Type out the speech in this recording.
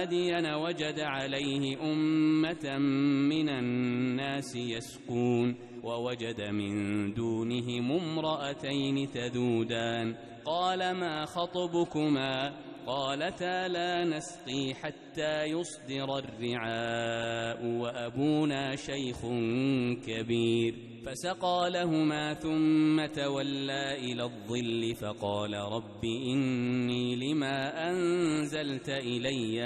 مدين وجد عليه أمة من الناس يسقون ووجد من دونهم امرأتين تذودان قال ما خطبكما قالتا لا نسقي حتى يصدر الرعاء وأبونا شيخ كبير فسقى لهما ثم تولى إلى الظل فقال رب إني لما أنزلت إلي